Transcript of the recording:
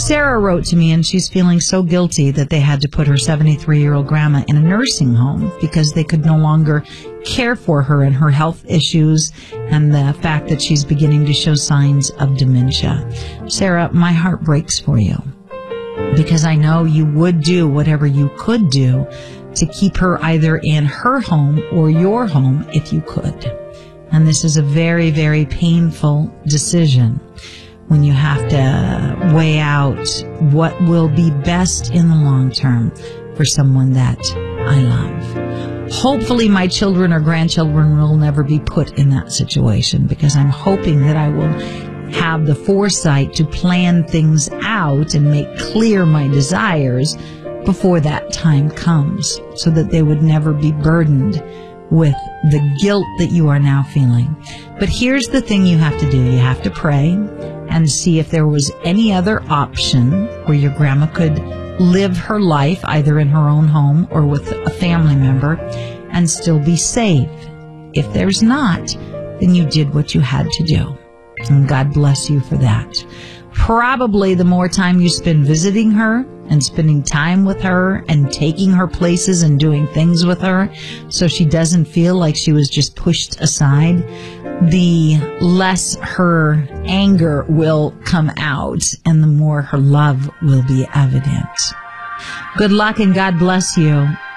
Sarah wrote to me, and she's feeling so guilty that they had to put her 73-year-old grandma in a nursing home because they could no longer care for her and her health issues and the fact that she's beginning to show signs of dementia. Sarah, my heart breaks for you because I know you would do whatever you could do to keep her either in her home or your home if you could. And this is a very, very painful decision when you have to weigh out what will be best in the long term for someone that I love. Hopefully my children or grandchildren will never be put in that situation because I'm hoping that I will have the foresight to plan things out and make clear my desires before that time comes so that they would never be burdened with the guilt that you are now feeling. But here's the thing you have to do. You have to pray and see if there was any other option where your grandma could live her life either in her own home or with a family member and still be safe. If there's not, then you did what you had to do. And God bless you for that. Probably the more time you spend visiting her and spending time with her and taking her places and doing things with her so she doesn't feel like she was just pushed aside, the less her anger will come out and the more her love will be evident. Good luck and God bless you.